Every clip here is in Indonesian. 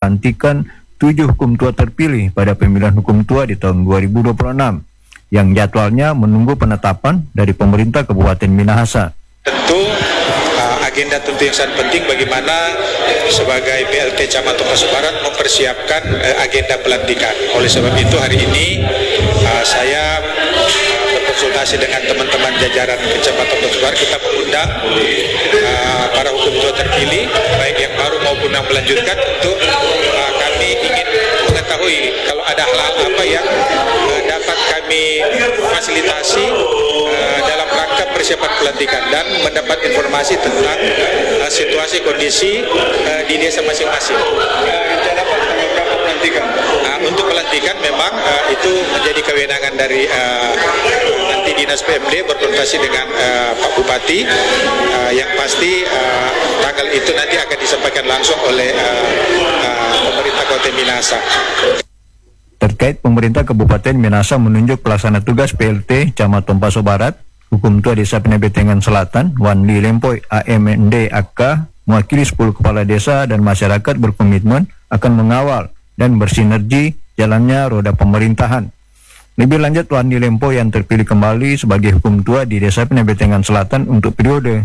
pelantikan 7 hukum tua terpilih pada pemilihan hukum tua di tahun 2026 yang jadwalnya menunggu penetapan dari pemerintah Kabupaten Minahasa. Tentu agenda yang sangat penting bagaimana sebagai PLT Camat Tompaso Barat mempersiapkan agenda pelantikan. Oleh sebab itu hari ini saya berkonsultasi dengan teman-teman jajaran Kecamatan Tompaso Barat. Kita mengundang para hukum tua terpilih, baik yang baru maupun yang melanjutkan. Tentu kami ingin mengetahui kalau ada hal-hal apa yang dapat kami fasilitasi dalam rangka persiapan pelantikan dan mendapat informasi tentang situasi kondisi di desa masing-masing. Untuk pelantikan memang itu menjadi kewenangan dari nanti Dinas PMD berkonsultasi dengan Pak Bupati. Yang pasti tanggal itu nanti akan disampaikan langsung oleh pemerintah Kabupaten Minahasa. Terkait pemerintah Kabupaten Minahasa menunjuk pelaksana tugas PLT Camat Tompaso Barat, Hukum Tua Desa Penebetengan Selatan, Wandi Lempoy AMND AK, mewakili 10 kepala desa dan masyarakat berkomitmen akan mengawal dan bersinergi jalannya roda pemerintahan. Lebih lanjut, Wandi Lempoy yang terpilih kembali sebagai Hukum Tua di Desa Penebetengan Selatan untuk periode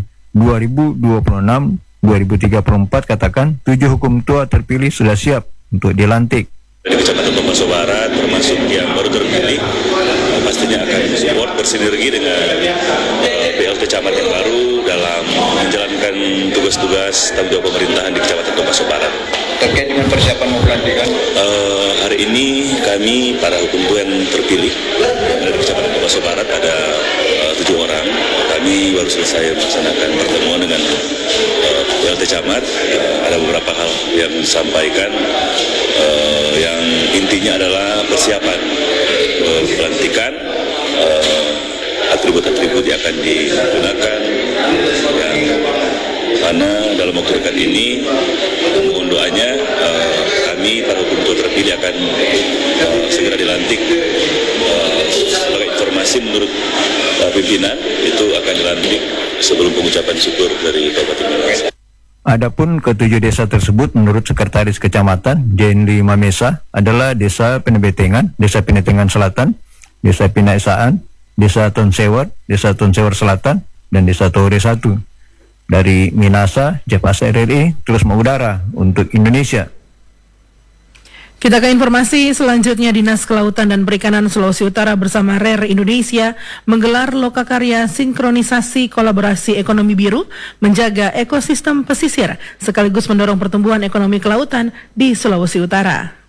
2026-2034 katakan 7 Hukum Tua terpilih sudah siap untuk dilantik. Di Kecamatan Tompaso Barat termasuk yang baru terpilih pastinya akan support bersinergi dengan PLT Camat yang baru dalam menjalankan tugas-tugas tanggung jawab pemerintahan di Kecamatan Tompaso Barat. Terkait dengan persiapan mau pelantikan? Hari ini kami para hukum tua yang terpilih dari Kecamatan Tompaso Barat ada 7 orang. Kami baru selesai melaksanakan pertemuan dengan PLT Camat. Ada beberapa hal yang disampaikan. Yang intinya adalah persiapan pelantikan, atribut-atribut yang akan digunakan, yang mana dalam waktu dekat ini mohon doanya kami para hukum tua terpilih akan segera dilantik. Sebagai informasi menurut pimpinan itu akan dilantik sebelum pengucapan syukur dari Kabupaten Minahasa. Adapun ketujuh desa tersebut menurut Sekretaris Kecamatan Jenli Mamesa adalah Desa Penebetengan, Desa Penebetengan Selatan, Desa Pinaisaan, Desa Tonsewer, Desa Tonsewer Selatan, dan Desa Tore 1. Dari Minahasa, Jeff Asa RRI terus mengudara untuk Indonesia. Kita ke informasi selanjutnya. Dinas Kelautan dan Perikanan Sulawesi Utara bersama RER Indonesia menggelar lokakarya sinkronisasi kolaborasi ekonomi biru menjaga ekosistem pesisir sekaligus mendorong pertumbuhan ekonomi kelautan di Sulawesi Utara.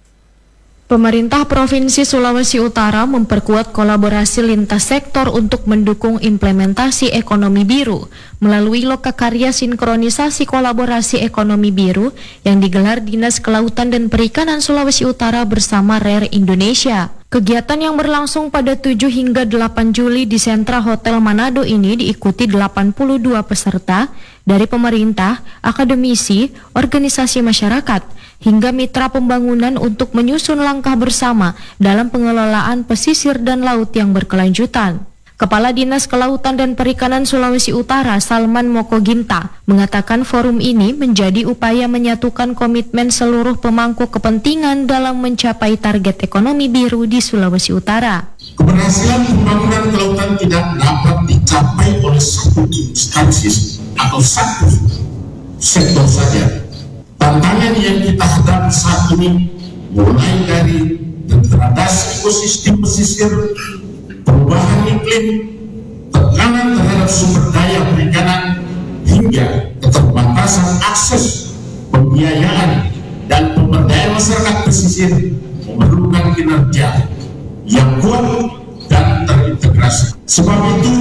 Pemerintah Provinsi Sulawesi Utara memperkuat kolaborasi lintas sektor untuk mendukung implementasi ekonomi biru melalui lokakarya sinkronisasi kolaborasi ekonomi biru yang digelar Dinas Kelautan dan Perikanan Sulawesi Utara bersama RER Indonesia. Kegiatan yang berlangsung pada 7 hingga 8 Juli di Sentra Hotel Manado ini diikuti 82 peserta dari pemerintah, akademisi, organisasi masyarakat, hingga mitra pembangunan untuk menyusun langkah bersama dalam pengelolaan pesisir dan laut yang berkelanjutan. Kepala Dinas Kelautan dan Perikanan Sulawesi Utara, Salman Mokoginta, mengatakan forum ini menjadi upaya menyatukan komitmen seluruh pemangku kepentingan dalam mencapai target ekonomi biru di Sulawesi Utara. Keberhasilan pembangunan kelautan tidak dapat dicapai oleh satu instansi atau satu sektor saja. Tantangan yang kita hadapi saat ini mulai dari degradasi ekosistem pesisir, perubahan iklim, tekanan terhadap sumber daya perikanan, hingga keterbatasan akses pembiayaan dan pemberdayaan masyarakat pesisir memerlukan kinerja yang kuat dan terintegrasi. Sebab itu,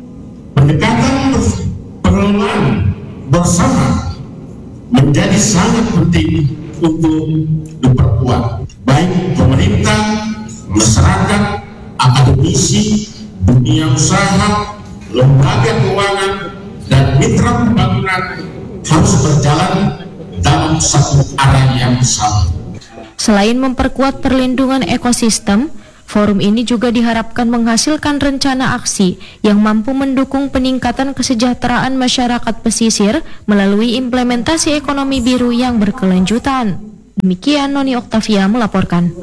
pendekatan pengelolaan bersama menjadi sangat penting untuk diperkuat. Baik pemerintah, masyarakat, akademisi, dunia usaha, lembaga keuangan, dan mitra pembangunan harus berjalan dalam satu arah yang sama. Selain memperkuat perlindungan ekosistem, forum ini juga diharapkan menghasilkan rencana aksi yang mampu mendukung peningkatan kesejahteraan masyarakat pesisir melalui implementasi ekonomi biru yang berkelanjutan. Demikian Noni Oktavia melaporkan.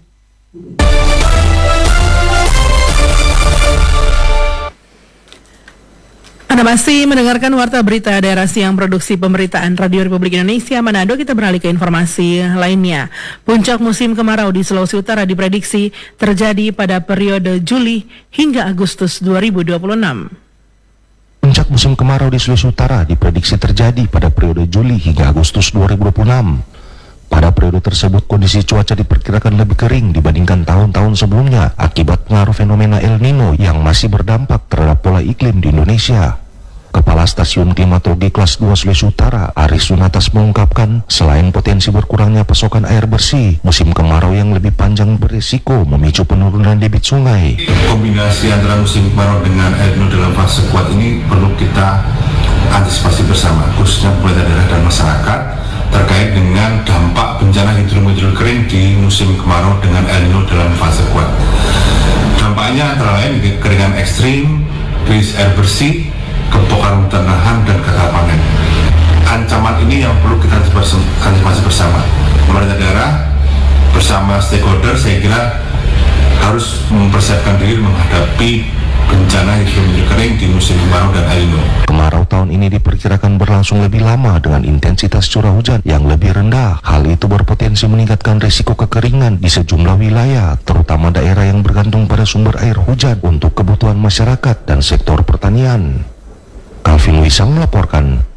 Anda masih mendengarkan Warta Berita Daerah Siang Produksi Pemberitaan Radio Republik Indonesia Manado. Kita beralih ke informasi lainnya. Puncak musim kemarau di Sulawesi Utara diprediksi terjadi pada periode Juli hingga Agustus 2026. Puncak musim kemarau di Sulawesi Utara diprediksi terjadi pada periode Juli hingga Agustus 2026. Pada periode tersebut kondisi cuaca diperkirakan lebih kering dibandingkan tahun-tahun sebelumnya akibat pengaruh fenomena El Nino yang masih berdampak terhadap pola iklim di Indonesia. Kepala Stasiun Klimatologi Kelas 2 Sulawesi Utara, Aris Sunatas mengungkapkan, selain potensi berkurangnya pasokan air bersih, musim kemarau yang lebih panjang berisiko memicu penurunan debit sungai. Kombinasi antara musim kemarau dengan El Nino dalam fase kuat ini perlu kita antisipasi bersama, khususnya pemerintah daerah dan masyarakat, terkait dengan dampak bencana hidrometeorologi kering di musim kemarau dengan El Nino dalam fase kuat. Dampaknya antara lain kekeringan ekstrim, krisis air bersih, kebakaran hutan lahan, dan gagal panen. Ancaman ini yang perlu kita antisipasi bersama. Pemerintah daerah bersama stakeholder saya kira harus mempersiapkan diri menghadapi bencana hidrometeorologi kering di musim kemarau dan El Nino. Kemarau tahun ini diperkirakan berlangsung lebih lama dengan intensitas curah hujan yang lebih rendah. Hal itu berpotensi meningkatkan risiko kekeringan di sejumlah wilayah, terutama daerah yang bergantung pada sumber air hujan untuk kebutuhan masyarakat dan sektor pertanian. Calvin Wisang melaporkan.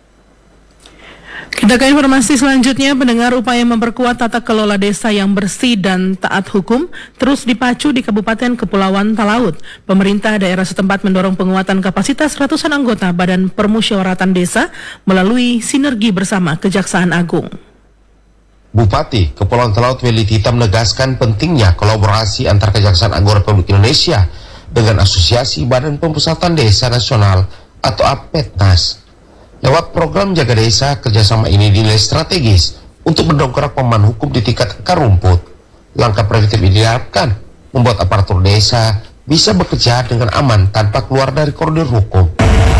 Kita ke informasi selanjutnya. Pendengar, upaya memperkuat tata kelola desa yang bersih dan taat hukum terus dipacu di Kabupaten Kepulauan Talaut. Pemerintah daerah setempat mendorong penguatan kapasitas ratusan anggota Badan Permusyawaratan Desa melalui sinergi bersama Kejaksaan Agung. Bupati Kepulauan Talaut Weli Tita menegaskan pentingnya kolaborasi antar Kejaksaan Agung Republik Indonesia dengan Asosiasi Badan Pemusatan Desa Nasional atau APETNAS. Lewat program Jaga Desa, kerjasama ini dinilai strategis untuk mendongkrak pemahaman hukum di tingkat akar rumput. Langkah preventif ini diharapkan membuat aparatur desa bisa bekerja dengan aman tanpa keluar dari koridor hukum.